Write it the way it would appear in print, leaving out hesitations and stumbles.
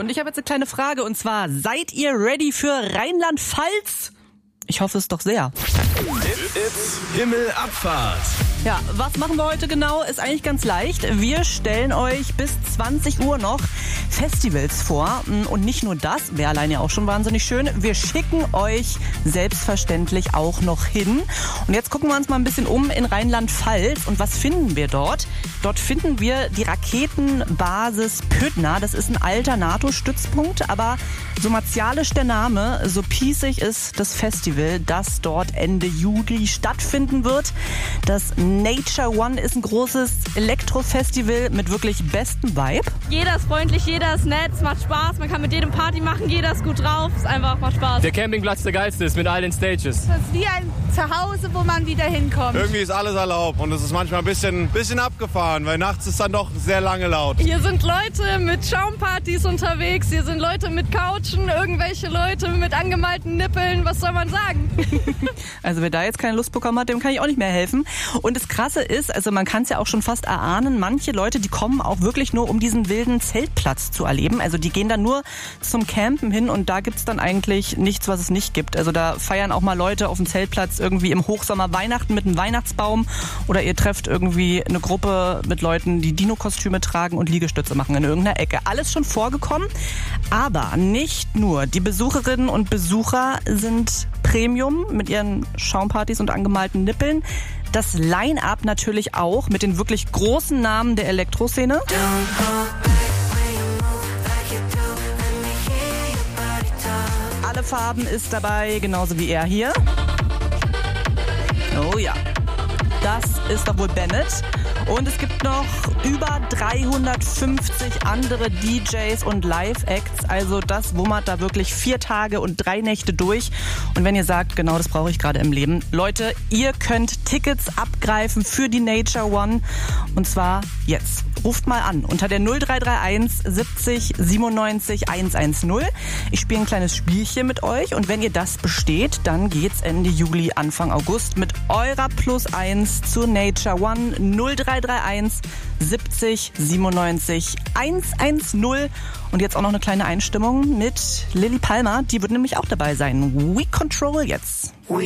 und ich habe jetzt eine kleine Frage und zwar, seid ihr ready für Rheinland-Pfalz? Ich hoffe es doch sehr. It's Himmelabfahrt. Ja, was machen wir heute genau? Ist eigentlich ganz leicht. Wir stellen euch bis 20 Uhr noch Festivals vor. Und nicht nur das, wäre allein ja auch schon wahnsinnig schön. Wir schicken euch selbstverständlich auch noch hin. Und jetzt gucken wir uns mal ein bisschen um in Rheinland-Pfalz. Und was finden wir dort? Dort finden wir die Raketenbasis Pöttner. Das ist ein alter NATO-Stützpunkt, aber so martialisch der Name, so pießig ist das Festival, das dort Ende Juli stattfinden wird. Das Nature One ist ein großes Elektrofestival mit wirklich bestem Vibe. Jeder ist freundlich, jeder ist nett, es macht Spaß, man kann mit jedem Party machen, jeder ist gut drauf, es einfach macht Spaß. Der Campingplatz der geilste ist mit all den Stages. Das ist wie ein Zuhause, wo man wieder hinkommt. Irgendwie ist alles erlaubt und es ist manchmal ein bisschen abgefahren, weil nachts ist dann doch sehr lange laut. Hier sind Leute mit Schaumpartys unterwegs, hier sind Leute mit Couchen, irgendwelche Leute mit angemalten Nippeln, was soll man sagen? Also wer da jetzt keine Lust bekommen hat, dem kann ich auch nicht mehr helfen. Und das Krasse ist, also man kann es ja auch schon fast erahnen, manche Leute, die kommen auch wirklich nur, um diesen wilden Zeltplatz zu erleben. Also die gehen dann nur zum Campen hin und da gibt's dann eigentlich nichts, was es nicht gibt. Also da feiern auch mal Leute auf dem Zeltplatz irgendwie im Hochsommer Weihnachten mit einem Weihnachtsbaum oder ihr trefft irgendwie eine Gruppe mit Leuten, die Dino-Kostüme tragen und Liegestütze machen in irgendeiner Ecke. Alles schon vorgekommen, aber nicht nur. Die Besucherinnen und Besucher sind Premium mit ihren Schaumpartys und angemalten Nippeln. Das Line-Up natürlich auch mit den wirklich großen Namen der Elektroszene. Alle Farben ist dabei, genauso wie er hier. Oh ja, das ist doch wohl Bennett. Und es gibt noch über 350 andere DJs und Live-Acts. Also das wummert da wirklich 4 Tage und 3 Nächte durch. Und wenn ihr sagt, genau das brauche ich gerade im Leben. Leute, ihr könnt Tickets abgreifen für die Nature One. Und zwar jetzt. Ruft mal an unter der 0331 70 97 110. Ich spiele ein kleines Spielchen mit euch. Und wenn ihr das besteht, dann geht's Ende Juli, Anfang August mit eurer +1 zur Nature One 0331 70 97 110. Und jetzt auch noch eine kleine Einstimmung mit Lilly Palmer. Die wird nämlich auch dabei sein. We Control jetzt.